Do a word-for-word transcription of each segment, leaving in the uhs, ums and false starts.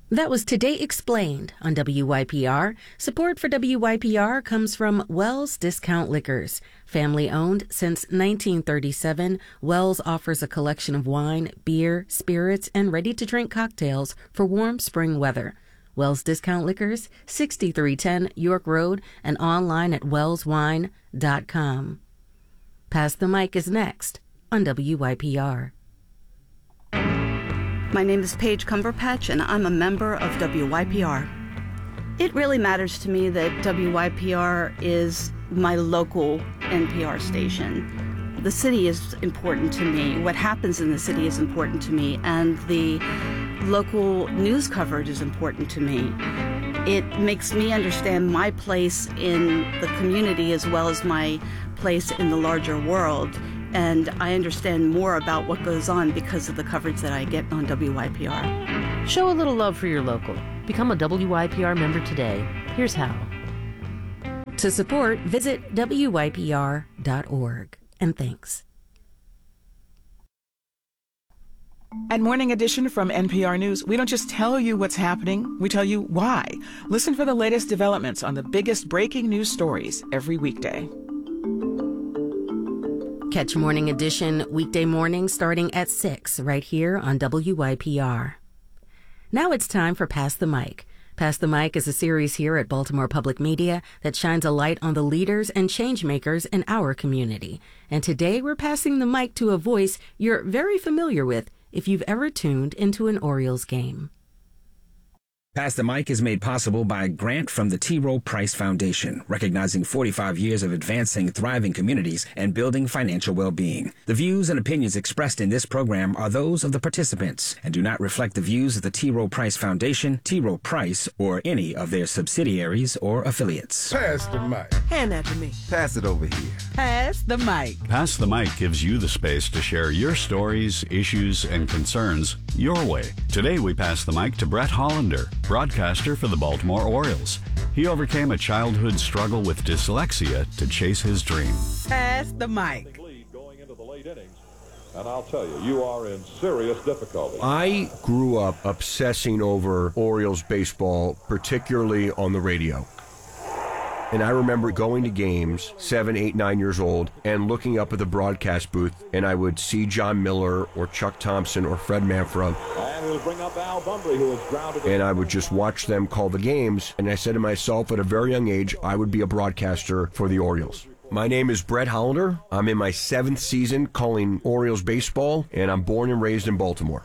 That was Today Explained on W Y P R. Support for W Y P R comes from Wells Discount Liquors. Family-owned since nineteen thirty-seven, Wells offers a collection of wine, beer, spirits, and ready-to-drink cocktails for warm spring weather. Wells Discount Liquors, sixty-three ten York Road, and online at wells wine dot com. Pass the Mic is next on W Y P R. My name is Paige Cumberpatch, and I'm a member of W Y P R. It really matters to me that W Y P R is my local N P R station. The city is important to me. What happens in the city is important to me, and the local news coverage is important to me. It makes me understand my place in the community as well as my place in the larger world. And I understand more about what goes on because of the coverage that I get on W Y P R. Show a little love for your local. Become a W Y P R member today. Here's how. To support, visit W Y P R dot org. And thanks. At Morning Edition from N P R News, we don't just tell you what's happening, we tell you why. Listen for the latest developments on the biggest breaking news stories every weekday. Catch Morning Edition weekday morning starting at six right here on W Y P R. Now it's time for Pass the Mic. Pass the Mic is a series here at Baltimore Public Media that shines a light on the leaders and change makers in our community. And today we're passing the mic to a voice you're very familiar with if you've ever tuned into an Orioles game. Pass the Mic is made possible by a grant from the T. Rowe Price Foundation, recognizing forty-five years of advancing thriving communities and building financial well-being. The views and opinions expressed in this program are those of the participants and do not reflect the views of the T. Rowe Price Foundation, T. Rowe Price, or any of their subsidiaries or affiliates. Pass the mic. Hand that to me. Pass it over here. Pass the mic. Pass the Mic gives you the space to share your stories, issues, and concerns your way. Today we pass the mic to Brett Hollander, broadcaster for the Baltimore Orioles. He overcame a childhood struggle with dyslexia to chase his dream. Pass the mic. Going into the late innings, and I'll tell you, you are in serious difficulty. I grew up obsessing over Orioles baseball, particularly on the radio. And I remember going to games, seven, eight, nine years old, and looking up at the broadcast booth, and I would see John Miller or Chuck Thompson or Fred Manfra. And we'll bring up Al Bunbury, who is grounded. And I would just watch them call the games, and I said to myself at a very young age, I would be a broadcaster for the Orioles. My name is Brett Hollander. I'm in my seventh season calling Orioles baseball, and I'm born and raised in Baltimore.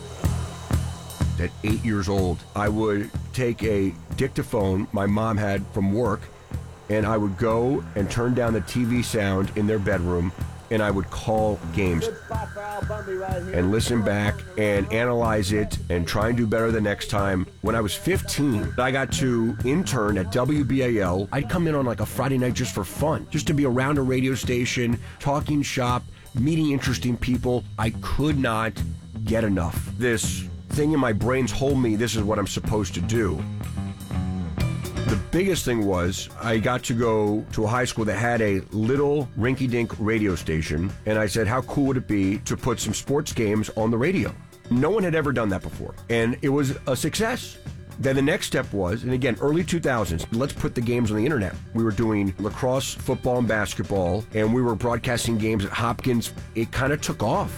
At eight years old, I would take a dictaphone my mom had from work, and I would go and turn down the T V sound in their bedroom, and I would call games and listen back and analyze it and try and do better the next time. When I was fifteen, I got to intern at W B A L. I'd come in on like a Friday night just for fun, just to be around a radio station, talking shop, meeting interesting people. I could not get enough. This thing in my brain told me this is what I'm supposed to do. The biggest thing was I got to go to a high school that had a little rinky-dink radio station, and I said, how cool would it be to put some sports games on the radio? No one had ever done that before, and it was a success. Then the next step was, and again, early two thousands, let's put the games on the internet. We were doing lacrosse, football, and basketball, and we were broadcasting games at Hopkins. It kind of took off.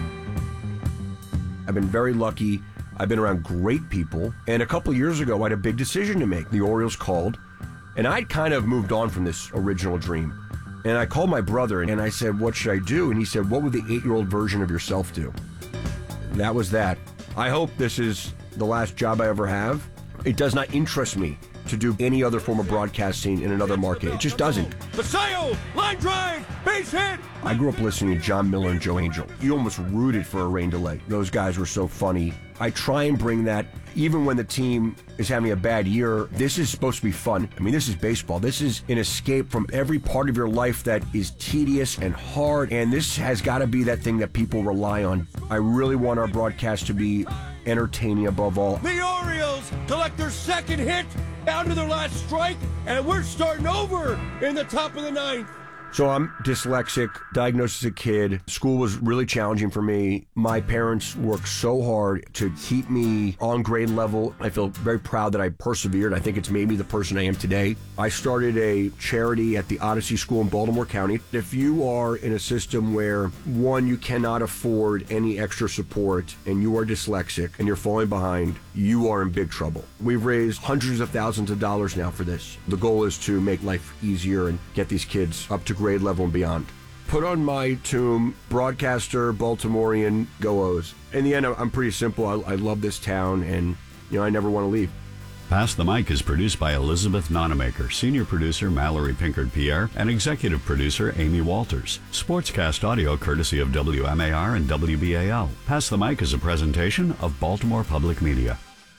I've been very lucky. I've been around great people, and a couple of years ago, I had a big decision to make. The Orioles called, and I'd kind of moved on from this original dream. And I called my brother, and I said, what should I do? And he said, what would the eight-year-old version of yourself do? And that was that. I hope this is the last job I ever have. It does not interest me to do any other form of broadcasting in another market. It just doesn't. Basayo, line drive, base hit. I grew up listening to John Miller and Joe Angel. You almost rooted for a rain delay. Those guys were so funny. I try and bring that, even when the team is having a bad year. This is supposed to be fun. I mean, this is baseball. This is an escape from every part of your life that is tedious and hard, and this has got to be that thing that people rely on. I really want our broadcast to be entertaining above all. The Orioles collect their second hit down to their last strike, and we're starting over in the top of the ninth. So I'm dyslexic, diagnosed as a kid. School was really challenging for me. My parents worked so hard to keep me on grade level. I feel very proud that I persevered. I think it's made me the person I am today. I started a charity at the Odyssey School in Baltimore County. If you are in a system where, one, you cannot afford any extra support and you are dyslexic and you're falling behind, you are in big trouble. We've raised hundreds of thousands of dollars now for this. The goal is to make life easier and get these kids up to grade level and beyond. Put on my tomb, broadcaster, Baltimorean, go O's. In the end, I'm pretty simple. I, I love this town, and you know I never want to leave. Pass the Mic is produced by Elizabeth Nonamaker, senior producer Mallory Pinkard-Pierre, and executive producer Amy Walters. Sportscast audio courtesy of W M A R and W B A L. Pass the Mic is a presentation of Baltimore Public Media.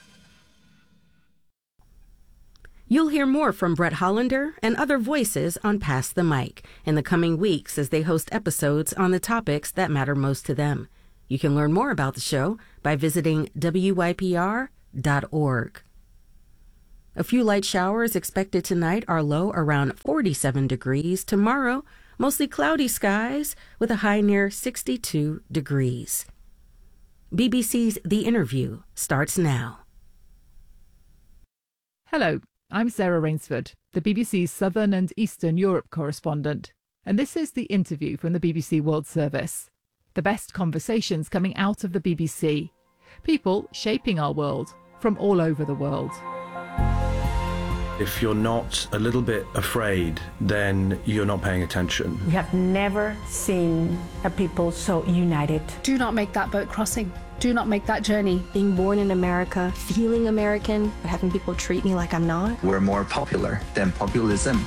You'll hear more from Brett Hollander and other voices on Pass the Mic in the coming weeks as they host episodes on the topics that matter most to them. You can learn more about the show by visiting W Y P R dot org. A few light showers expected tonight, are low around forty-seven degrees. Tomorrow, mostly cloudy skies with a high near sixty-two degrees. B B C's The Interview starts now. Hello. I'm Sarah Rainsford, the B B C's Southern and Eastern Europe correspondent, and this is The Interview from the B B C World Service. The best conversations coming out of the B B C. People shaping our world from all over the world. If you're not a little bit afraid, then you're not paying attention. We have never seen a people so united. Do not make that boat crossing. Do not make that journey. Being born in America, feeling American, but having people treat me like I'm not. We're more popular than populism.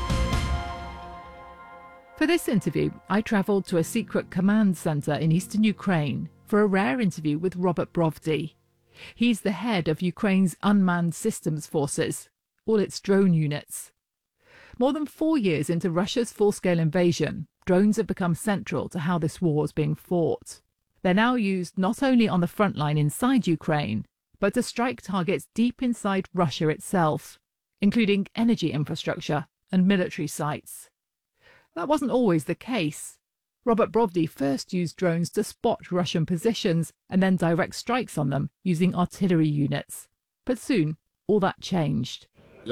For this interview, I travelled to a secret command centre in eastern Ukraine for a rare interview with Robert Brovdy. He's the head of Ukraine's unmanned systems forces, all its drone units. More than four years into Russia's full-scale invasion, drones have become central to how this war is being fought. They're now used not only on the front line inside Ukraine, but to strike targets deep inside Russia itself, including energy infrastructure and military sites. That wasn't always the case. Robert Brovdy first used drones to spot Russian positions and then direct strikes on them using artillery units. But soon, all that changed. I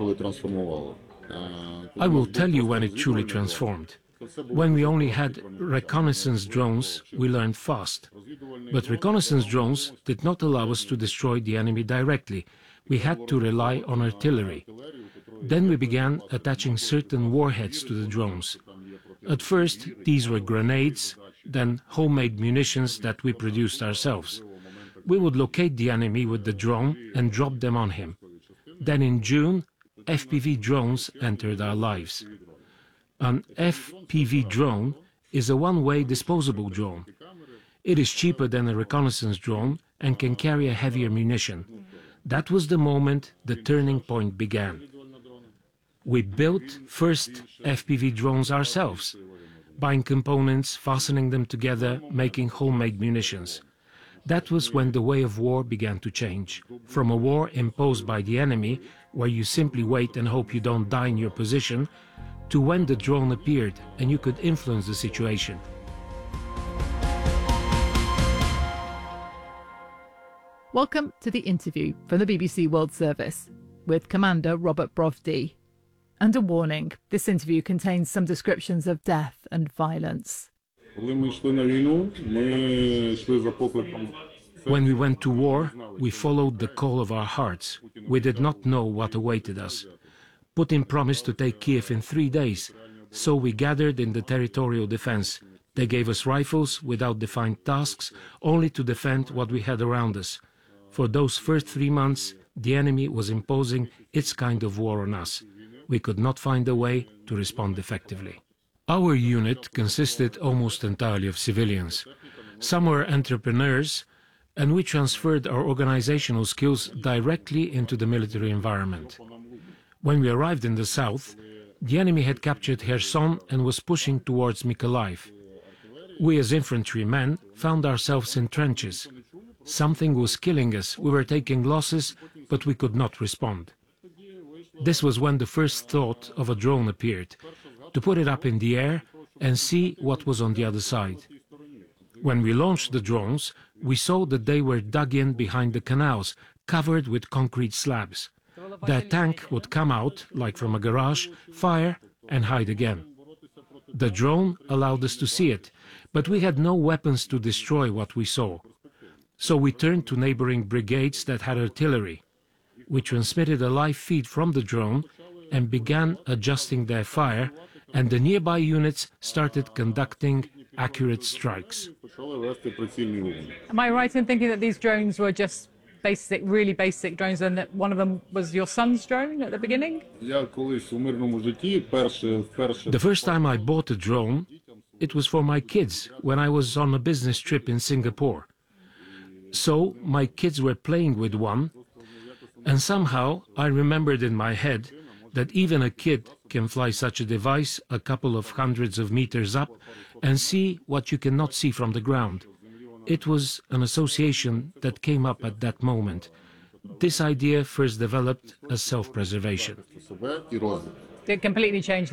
will tell you when it truly transformed. When we only had reconnaissance drones, we learned fast. But reconnaissance drones did not allow us to destroy the enemy directly. We had to rely on artillery. Then we began attaching certain warheads to the drones. At first, these were grenades, then homemade munitions that we produced ourselves. We would locate the enemy with the drone and drop them on him. Then in June, F P V drones entered our lives. An F P V drone is a one-way disposable drone. It is cheaper than a reconnaissance drone and can carry a heavier munition. That was the moment the turning point began. We built first F P V drones ourselves, buying components, fastening them together, making homemade munitions. That was when the way of war began to change, from a war imposed by the enemy, where you simply wait and hope you don't die in your position, to when the drone appeared and you could influence the situation. Welcome to The Interview from the B B C World Service with Commander Robert Brovdy. And a warning, this interview contains some descriptions of death and violence. When we went to war, we followed the call of our hearts. We did not know what awaited us. Putin promised to take Kiev in three days, so we gathered in the territorial defense. They gave us rifles without defined tasks, only to defend what we had around us. For those first three months, the enemy was imposing its kind of war on us. We could not find a way to respond effectively. Our unit consisted almost entirely of civilians. Some were entrepreneurs, and we transferred our organizational skills directly into the military environment. When we arrived in the south, the enemy had captured Kherson and was pushing towards Mykolaiv. We as infantrymen found ourselves in trenches. Something was killing us, we were taking losses, but we could not respond. This was when the first thought of a drone appeared, to put it up in the air and see what was on the other side. When we launched the drones, we saw that they were dug in behind the canals, covered with concrete slabs. Their tank would come out, like from a garage, fire, and hide again. The drone allowed us to see it, but we had no weapons to destroy what we saw. So we turned to neighboring brigades that had artillery. We transmitted a live feed from the drone and began adjusting their fire, and the nearby units started conducting accurate strikes. Am I right in thinking that these drones were just basic, really basic drones, and that one of them was your son's drone at the beginning? The first time I bought a drone, it was for my kids when I was on a business trip in Singapore. So my kids were playing with one, and somehow I remembered in my head that even a kid can fly such a device a couple of hundreds of meters up and see what you cannot see from the ground. It was an association that came up at that moment. This idea first developed as self-preservation. It completely changed